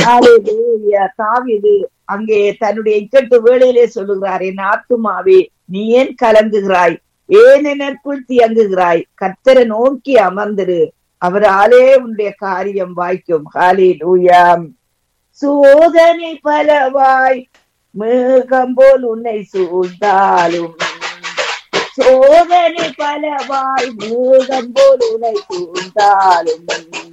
ஹalleluya. தாவீது அங்கே தன்னுடைய இக்கட்டு வேளையிலே சொல்லுகிறார், என் ஆத்துமாவே நீ ஏன் கலங்குகிறாய், ஏன் எனக்குள் தியங்குகிறாய், கர்த்தரை நோக்கி அமர்ந்திரு, அவராலே உன்னுடைய காரியம் வாய்க்கும். ஹalleluya. சோதனை பலவாய் மேகம் போல் உன்னை சூழ்ந்தாலும், சோதனை பலவாய் மேகம் போல் உன்னை சூழ்ந்தாலும்